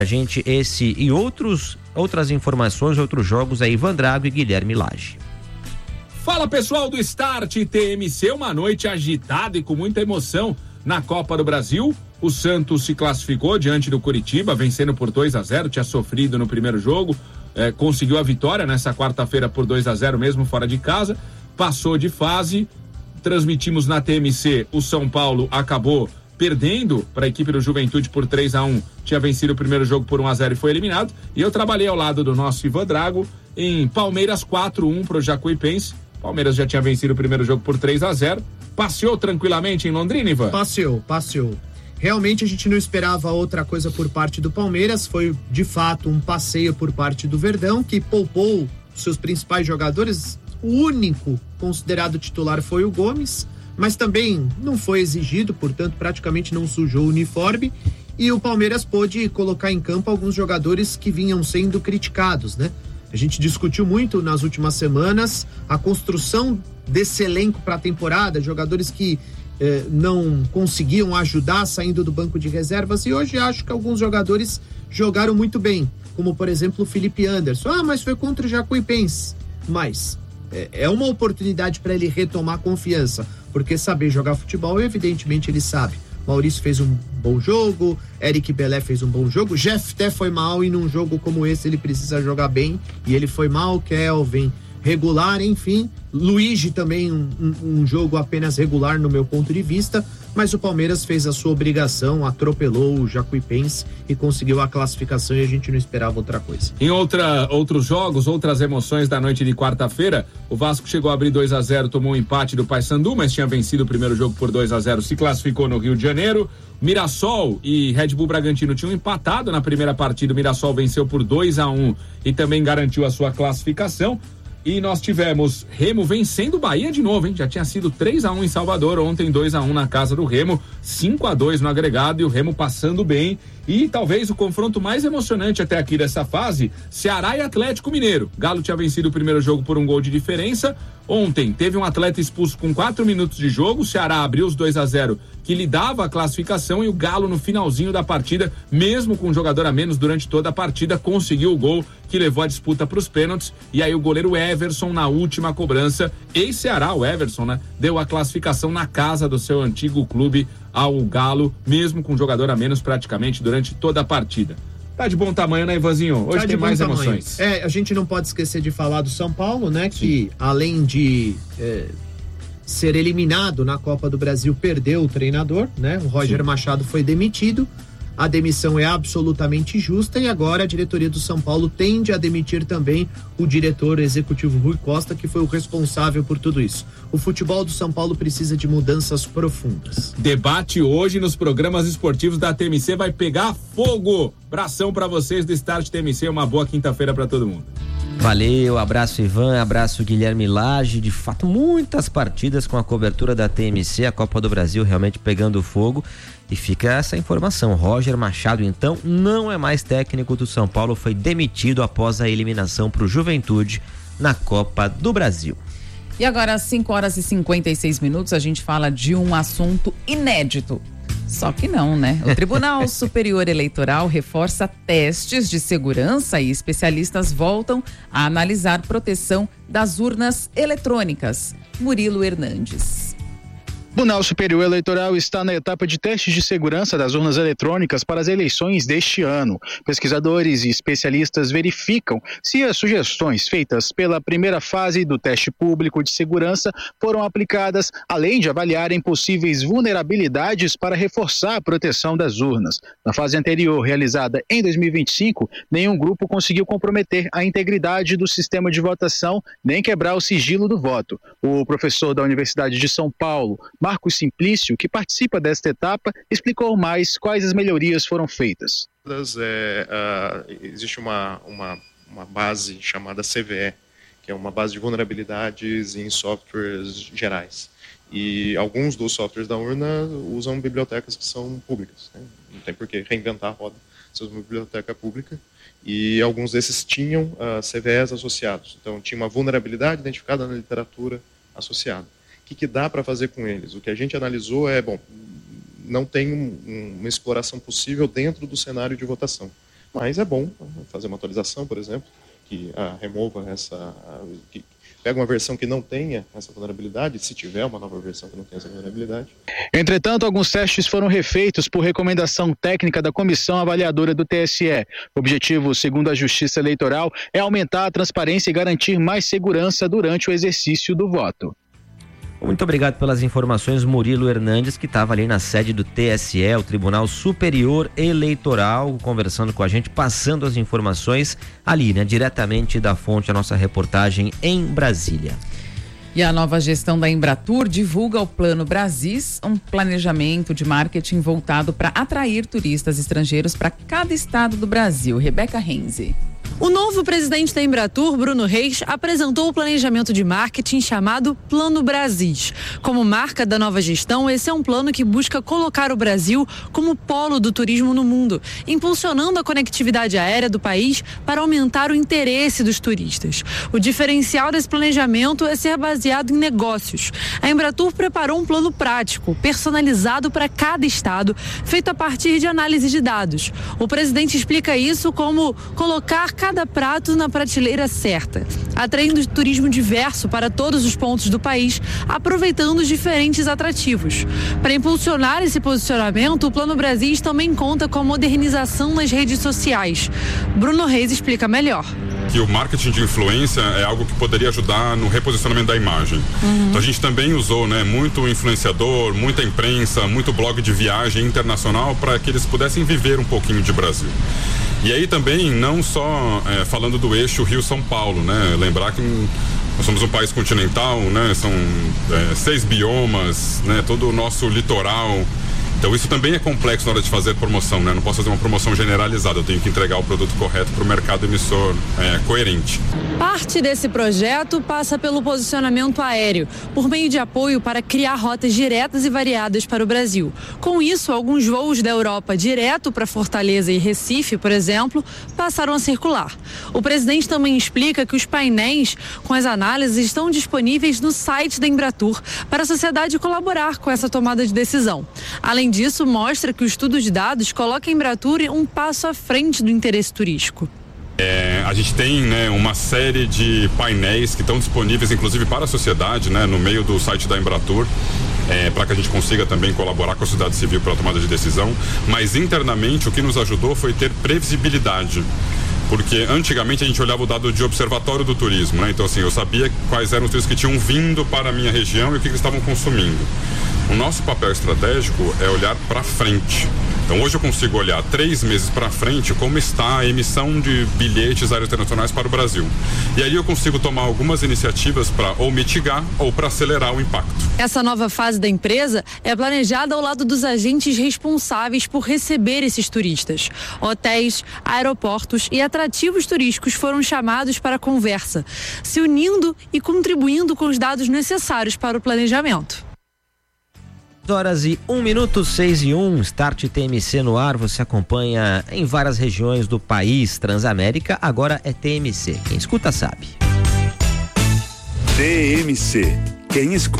A gente esse e outras informações, outros jogos aí, Ivan Drago e Guilherme Lage. Fala pessoal do Start TMC, uma noite agitada e com muita emoção na Copa do Brasil. O Santos se classificou diante do Coritiba, vencendo por 2-0, tinha sofrido no primeiro jogo, conseguiu a vitória nessa quarta-feira por 2-0 mesmo fora de casa, passou de fase. Transmitimos na TMC, o São Paulo acabou perdendo para a equipe do Juventude por 3-1, tinha vencido o primeiro jogo por 1-0 e foi eliminado. E eu trabalhei ao lado do nosso Ivan Drago em Palmeiras 4-1 para o Jacuipense. Palmeiras já tinha vencido o primeiro jogo por 3-0. Passeou tranquilamente em Londrina, Ivan? Passeou. Realmente a gente não esperava outra coisa por parte do Palmeiras. Foi de fato um passeio por parte do Verdão, que poupou seus principais jogadores. O único considerado titular foi o Gomes, mas também não foi exigido, portanto praticamente não sujou o uniforme, e o Palmeiras pôde colocar em campo alguns jogadores que vinham sendo criticados, né? A gente discutiu muito nas últimas semanas a construção desse elenco para a temporada, jogadores que não conseguiam ajudar saindo do banco de reservas, e hoje acho que alguns jogadores jogaram muito bem, como por exemplo o Felipe Anderson. Mas foi contra o Jacuipense, mas é uma oportunidade para ele retomar confiança, porque saber jogar futebol, evidentemente ele sabe. Maurício fez um bom jogo, Eric Belé fez um bom jogo, Jeff até foi mal, e num jogo como esse ele precisa jogar bem, e ele foi mal. Kelvin regular, enfim, Luigi também um jogo apenas regular no meu ponto de vista, mas o Palmeiras fez a sua obrigação, atropelou o Jacuipense e conseguiu a classificação, e a gente não esperava outra coisa. Em outros jogos, outras emoções da noite de quarta-feira, o Vasco chegou a abrir 2-0, tomou um empate do Paysandu, mas tinha vencido o primeiro jogo por 2-0, se classificou no Rio de Janeiro. Mirassol e Red Bull Bragantino tinham empatado na primeira partida, o Mirassol venceu por 2-1 e também garantiu a sua classificação. E nós tivemos Remo vencendo o Bahia de novo, hein? Já tinha sido 3-1 em Salvador, ontem 2-1 na casa do Remo, 5-2 no agregado, e o Remo passando bem. E talvez o confronto mais emocionante até aqui dessa fase, Ceará e Atlético Mineiro. Galo tinha vencido o primeiro jogo por 1 gol de diferença. Ontem teve um atleta expulso com 4 minutos de jogo, o Ceará abriu os 2-0 que lhe dava a classificação, e o Galo no finalzinho da partida, mesmo com um jogador a menos durante toda a partida, conseguiu o gol que levou a disputa para os pênaltis, e aí o goleiro Everson na última cobrança, ex-Ceará, o Everson, né, deu a classificação na casa do seu antigo clube ao Galo, mesmo com um jogador a menos praticamente durante toda a partida. Tá de bom tamanho, né, Ivanzinho? Hoje tem mais emoções. A gente não pode esquecer de falar do São Paulo, né? Sim. Que além de ser eliminado na Copa do Brasil, perdeu o treinador, né? O Roger Sim. Machado foi demitido. A demissão é absolutamente justa, e agora a diretoria do São Paulo tende a demitir também o diretor executivo Rui Costa, que foi o responsável por tudo isso. O futebol do São Paulo precisa de mudanças profundas. Debate hoje nos programas esportivos da TMC vai pegar fogo. Abração para vocês do Start TMC, uma boa quinta-feira para todo mundo. Valeu, abraço Ivan, abraço Guilherme Lage. De fato, muitas partidas com a cobertura da TMC, a Copa do Brasil realmente pegando fogo. E fica essa informação, Roger Machado então não é mais técnico do São Paulo, foi demitido após a eliminação para o Juventude na Copa do Brasil. E agora às 5h56 a gente fala de um assunto inédito. Só que não, né? O Tribunal Superior Eleitoral reforça testes de segurança, e especialistas voltam a analisar proteção das urnas eletrônicas. Murilo Hernandes. O Tribunal Superior Eleitoral está na etapa de testes de segurança das urnas eletrônicas para as eleições deste ano. Pesquisadores e especialistas verificam se as sugestões feitas pela primeira fase do teste público de segurança foram aplicadas, além de avaliarem possíveis vulnerabilidades para reforçar a proteção das urnas. Na fase anterior, realizada em 2025, nenhum grupo conseguiu comprometer a integridade do sistema de votação nem quebrar o sigilo do voto. O professor da Universidade de São Paulo, Marcos Simplício, que participa desta etapa, explicou mais quais as melhorias foram feitas. Existe uma base chamada CVE, que é uma base de vulnerabilidades em softwares gerais. E alguns dos softwares da urna usam bibliotecas que são públicas, né? Não tem por que reinventar a roda, isso é uma biblioteca pública. E alguns desses tinham CVEs associados. Então, tinha uma vulnerabilidade identificada na literatura associada. O que dá para fazer com eles? O que a gente analisou não tem uma exploração possível dentro do cenário de votação. mas é bom fazer uma atualização, por exemplo, que remova que pega uma versão que não tenha essa vulnerabilidade, se tiver uma nova versão que não tenha essa vulnerabilidade. Entretanto, alguns testes foram refeitos por recomendação técnica da Comissão Avaliadora do TSE. O objetivo, segundo a Justiça Eleitoral, é aumentar a transparência e garantir mais segurança durante o exercício do voto. Muito obrigado pelas informações, Murilo Hernandes, que estava ali na sede do TSE, o Tribunal Superior Eleitoral, conversando com a gente, passando as informações ali, né, diretamente da fonte, a nossa reportagem em Brasília. E a nova gestão da Embratur divulga o Plano Brasis, um planejamento de marketing voltado para atrair turistas estrangeiros para cada estado do Brasil. Rebeca Renze. O novo presidente da Embratur, Bruno Reis, apresentou o planejamento de marketing chamado Plano Brasis. Como marca da nova gestão, esse é um plano que busca colocar o Brasil como polo do turismo no mundo, impulsionando a conectividade aérea do país para aumentar o interesse dos turistas. O diferencial desse planejamento é ser baseado em negócios. A Embratur preparou um plano prático, personalizado para cada estado, feito a partir de análise de dados. O presidente explica isso como colocar cada prato na prateleira certa, atraindo turismo diverso para todos os pontos do país, aproveitando os diferentes atrativos. Para impulsionar esse posicionamento, o Plano Brasis também conta com a modernização nas redes sociais. Bruno Reis explica melhor. Que o marketing de influência é algo que poderia ajudar no reposicionamento da imagem. Então a gente também usou, né, muito influenciador, muita imprensa, muito blog de viagem internacional para que eles pudessem viver um pouquinho de Brasil. E aí também, não só falando do eixo Rio-São Paulo, né? Lembrar que nós somos um país continental, né? São 6 biomas, né? Todo o nosso litoral. Então isso também é complexo na hora de fazer promoção, né? Não posso fazer uma promoção generalizada, eu tenho que entregar o produto correto para o mercado emissor coerente. Parte desse projeto passa pelo posicionamento aéreo, por meio de apoio para criar rotas diretas e variadas para o Brasil. Com isso, alguns voos da Europa direto para Fortaleza e Recife, por exemplo, passaram a circular. O presidente também explica que os painéis com as análises estão disponíveis no site da Embratur para a sociedade colaborar com essa tomada de decisão. Além disso, mostra que o estudo de dados coloca a Embratur um passo à frente do interesse turístico. A gente tem, né, uma série de painéis que estão disponíveis, inclusive para a sociedade, né, no meio do site da Embratur, para que a gente consiga também colaborar com a sociedade civil para a tomada de decisão. Mas internamente o que nos ajudou foi ter previsibilidade. Porque antigamente a gente olhava o dado de observatório do turismo, né? Então assim, eu sabia quais eram os turistas que tinham vindo para a minha região e o que eles estavam consumindo. O nosso papel estratégico é olhar para frente. Então hoje eu consigo olhar 3 meses para frente como está a emissão de bilhetes aéreos internacionais para o Brasil. E aí eu consigo tomar algumas iniciativas para ou mitigar ou para acelerar o impacto. Essa nova fase da empresa é planejada ao lado dos agentes responsáveis por receber esses turistas. Hotéis, aeroportos e atrativos turísticos foram chamados para a conversa, se unindo e contribuindo com os dados necessários para o planejamento. 6:01, 6:01, Start TMC no ar, você acompanha em várias regiões do país. Transamérica agora é TMC, quem escuta sabe. TMC, quem escuta